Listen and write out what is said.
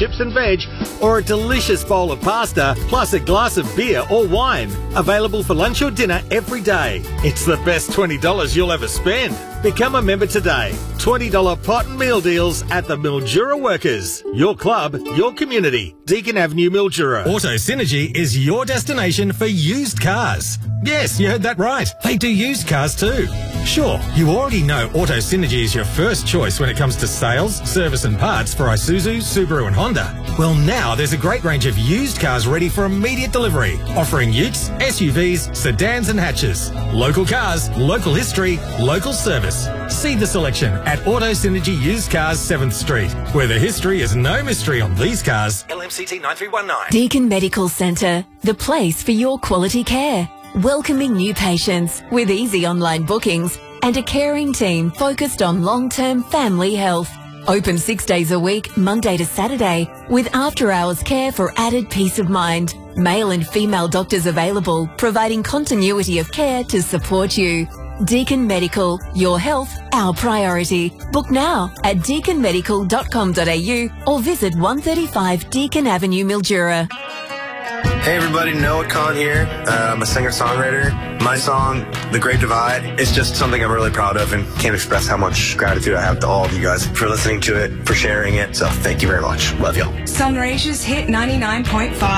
chips and veg, or a delicious bowl of pasta, plus a glass of beer or wine. Available for lunch or dinner every day. It's the best $20 you'll ever spend. Become a member today. $20 pot and meal deals at the Mildura Workers. Your club, your community. Deakin Avenue, Mildura. Auto Synergy is your destination for used cars. Yes, you heard that right. They do used cars too. Sure, you already know Auto Synergy is your first choice when it comes to sales, service and parts for Isuzu, Subaru and Honda. Well, now there's a great range of used cars ready for immediate delivery, offering utes, SUVs, sedans and hatches. Local cars, local history, local service. See the selection at Auto Synergy Used Cars 7th Street, where the history is no mystery on these cars. LMCT 9319. Deakin Medical Centre, the place for your quality care. Welcoming new patients with easy online bookings and a caring team focused on long-term family health. Open 6 days a week, Monday to Saturday, with after-hours care for added peace of mind. Male and female doctors available, providing continuity of care to support you. Deakin Medical, your health, our priority. Book now at deaconmedical.com.au or visit 135 Deakin Avenue, Mildura. Hey everybody, Noah Khan here. I'm a singer-songwriter. My song, The Great Divide, is just something I'm really proud of and can't express how much gratitude I have to all of you guys for listening to it, for sharing it. So thank you very much. Love y'all. Sunraysia's Hit 99.5.